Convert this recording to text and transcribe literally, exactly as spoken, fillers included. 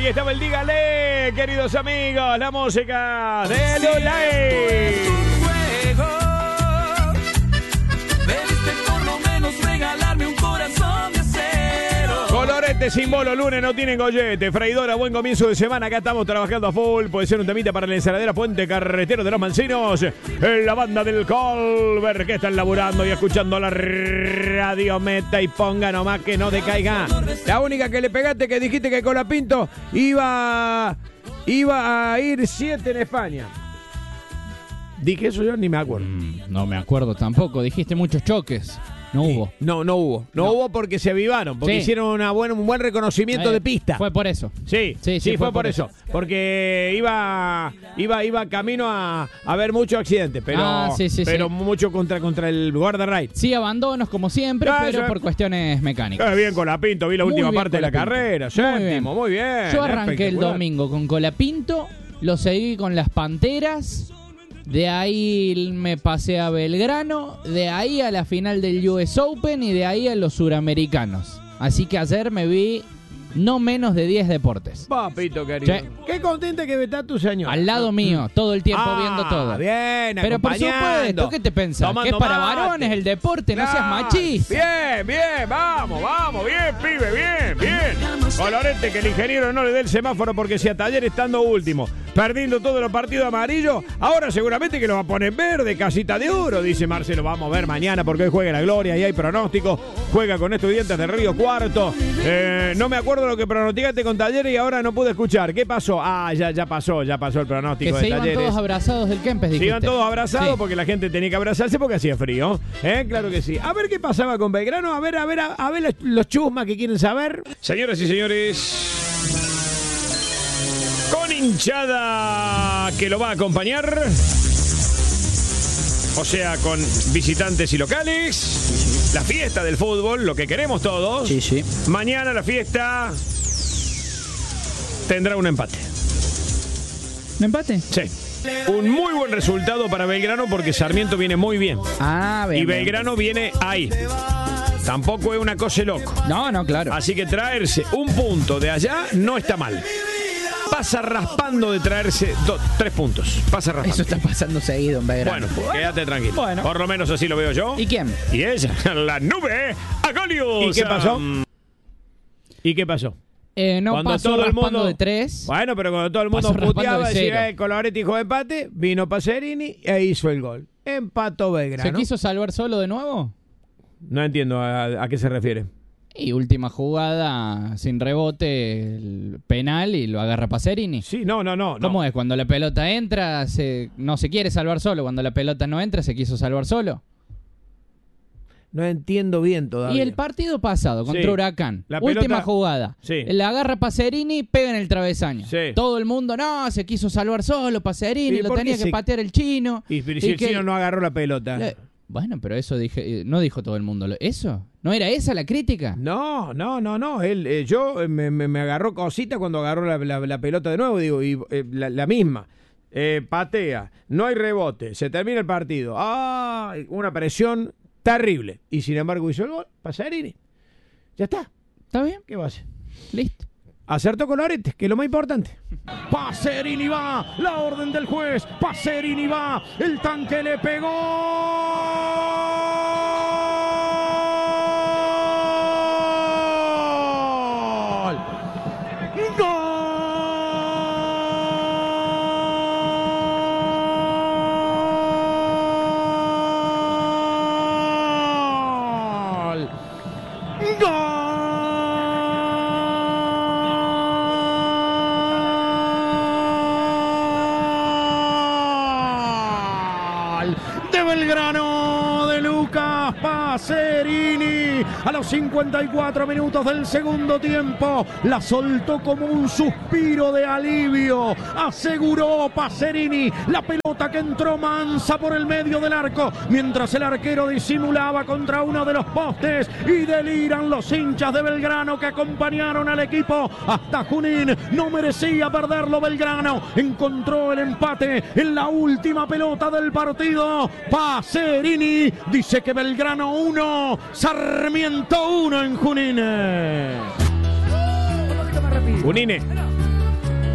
Aquí estaba el Dígale, queridos amigos, la música de Lulay. Debiste por lo menos regalarme un corazón de acero. Colorete sin bolo, lunes no tienen gollete. Freidora, buen comienzo de semana. Acá estamos trabajando a full. Puede ser un temita para la ensaladera Puente Carretero de los Mancinos. En la banda del Colver que están laburando y escuchando la radio. Meta y ponga nomás que no decaiga. La única que le pegaste que dijiste que Colapinto iba, iba a ir siete en España. Dije eso yo ni me acuerdo. Mm, no me acuerdo tampoco. Dijiste muchos choques. No hubo. No, no hubo. No, no. hubo porque se avivaron, porque sí. hicieron una buena, un buen reconocimiento eh, de pista. Fue por eso. Sí, sí, sí, sí fue, fue por, por eso. eso. Porque iba iba iba camino a, a ver muchos accidentes, pero, ah, sí, sí, pero sí. mucho contra, contra el guardarray. Sí, abandonos como siempre, ah, pero ya. por cuestiones mecánicas. Eh, bien Colapinto, vi la muy última parte de la carrera. Séptimo, muy bien. Muy bien. Yo arranqué el domingo con Colapinto, lo seguí con las Panteras. De ahí me pasé a Belgrano, de ahí a la final del U S Open y de ahí a los suramericanos. Así que ayer me vi no menos de diez deportes. Papito querido. Sí. Qué contenta que está tu señor. Al lado mío, todo el tiempo ah, viendo todo. Bien, pero por supuesto, ¿qué te pensás? Que es para mate. varones el deporte, claro. No seas machista. Bien, bien, vamos, vamos, bien, pibe, bien, bien. Colorete, que el ingeniero no le dé el semáforo porque si a Talleres estando último, perdiendo todos los partidos amarillos, ahora seguramente que lo va a poner verde, casita de oro, dice Marcelo. Vamos a ver mañana porque hoy juega la Gloria y hay pronóstico. Juega con Estudiantes de Río Cuarto. Eh, no me acuerdo lo que pronosticaste con Talleres y ahora no pude escuchar. ¿Qué pasó? Ah, ya, ya pasó, ya pasó el pronóstico que de Talleres. Que se iban todos abrazados del Kempes, dijiste. Se iban todos abrazados sí. porque la gente tenía que abrazarse porque hacía frío. ¿Eh? Claro que sí. A ver qué pasaba con Belgrano, a ver, a ver, a, a ver los chusmas que quieren saber. Señoras y señores, con hinchada que lo va a acompañar, o sea, con visitantes y locales, la fiesta del fútbol, lo que queremos todos. Sí, sí. Mañana la fiesta tendrá un empate. ¿Un empate? Sí. Un muy buen resultado para Belgrano porque Sarmiento viene muy bien. Ah, bien. Y Belgrano viene ahí. Tampoco es una cosa loco. No, no, claro. Así que traerse un punto de allá no está mal. Pasa raspando de traerse do, tres puntos. Pasa raspando. Eso está pasando seguido en Belgrano. Bueno, pues quédate tranquilo. Bueno. Por lo menos así lo veo yo. ¿Y quién? Y ella, la nube, Agolius. ¿Y qué pasó? ¿Y qué pasó? Eh, no cuando pasó todo el mundo de tres. Bueno, pero cuando todo el mundo puteaba, decía, el Colorete hijo de empate, vino Pacerini e hizo el gol. Empató Belgrano. ¿Se quiso salvar solo de nuevo? No entiendo a, a qué se refiere. Y última jugada, sin rebote, el penal y lo agarra Pacerini. Sí, no, no, no. ¿Cómo no. es? Cuando la pelota entra, se, no se quiere salvar solo. Cuando la pelota no entra, se quiso salvar solo. No entiendo bien todavía. Y el partido pasado contra sí. Huracán, la última pelota... jugada, sí. la agarra Pacerini, pega en el travesaño. Sí. Todo el mundo, no, se quiso salvar solo Pacerini, lo tenía que se... patear el chino. Y, pero si y el que... chino no agarró la pelota. Le... Bueno, pero eso dije, no dijo todo el mundo. ¿Eso? ¿No era esa la crítica? No, no, no, no. Él, eh, yo eh, me, me, me agarró cosita cuando agarró la, la, la pelota de nuevo, digo, y eh, la, la misma. Eh, patea, no hay rebote, se termina el partido. Ah, una presión terrible. Y sin embargo hizo el gol, Pacerini. Ya está. ¿Está bien? ¿Qué va a hacer? Listo. Acertó Colorete, que es lo más importante. Pacerini va, la orden del juez. Pacerini va, el tanque le pegó. Belgrano de Lucas Pacerini a los cincuenta y cuatro minutos del segundo tiempo la soltó como un suspiro de alivio, aseguró Pacerini la pelota que entró mansa por el medio del arco mientras el arquero disimulaba contra uno de los postes y deliran los hinchas de Belgrano que acompañaron al equipo hasta Junín. No merecía perderlo Belgrano, encontró el empate en la última pelota del partido. Pacerini dice que Belgrano uno, Sarmiento uno en Junín. Junín.